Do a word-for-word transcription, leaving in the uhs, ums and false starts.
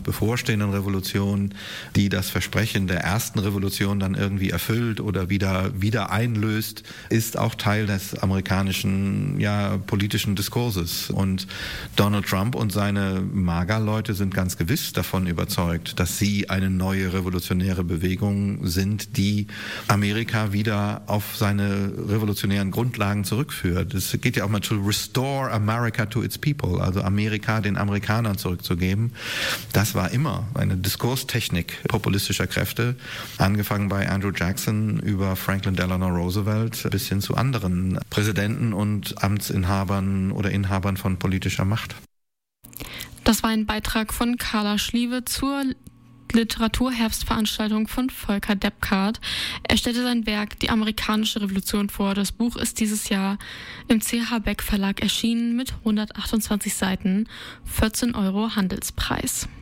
bevorstehenden Revolution, die das Versprechen der ersten Revolution dann irgendwie erfüllt oder wieder, wieder einlöst, ist auch Teil des amerikanischen, ja, politischen Diskurses. Und Donald Trump und seine MAGA-Leute sind ganz gewiss davon überzeugt, dass sie eine neue revolutionäre Bewegung sind, die Amerika wieder auf seine revolutionären Grundlagen zurückführt. Es geht ja auch mal to restore America to its people, also Amerika den Amerikanern zurückzugeben. Das war immer eine Diskurstechnik populistischer Kräfte, angefangen bei Andrew Jackson über Franklin Delano Roosevelt bis hin zu anderen Präsidenten und Amtsinhabern oder Inhabern von politischer Macht. Das war ein Beitrag von Carla Schliewe zur Literaturherbstveranstaltung von Volker Deppkart. Er stellte sein Werk Die amerikanische Revolution vor. Das Buch ist dieses Jahr im C H Beck Verlag erschienen mit hundertachtundzwanzig Seiten, vierzehn Euro Handelspreis.